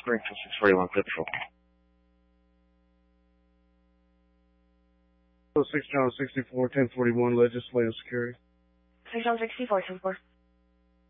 Springfield 641, clear patrol. 6 John 64, 1041, legislative security. 6 John 64, 10-4.